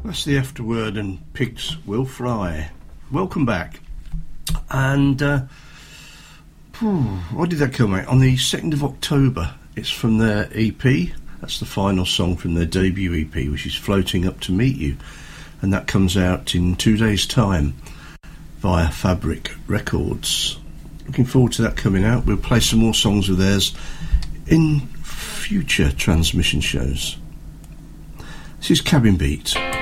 That's the afterword, and Pigs Will Fly. Welcome back. And why did that come out? On the 2nd of October. It's from their EP. That's the final song from their debut EP, which is Floating Up to Meet You. And that comes out in 2 days' time via Fabric Records. Looking forward to that coming out. We'll play some more songs of theirs in future transmission shows. This is Cabin Beat.